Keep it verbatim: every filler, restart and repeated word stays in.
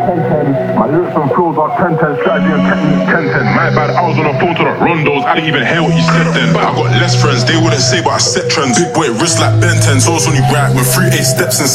ten ten. My lyrics and flows are ten ten, strategy and technique ten ten. My bad, I was on a phone to the rondos, I didn't even hear what you said then. But I got less friends, they wouldn't say, but I set trends. Big boy wrist like Ben ten, so it's only right when three eight steps in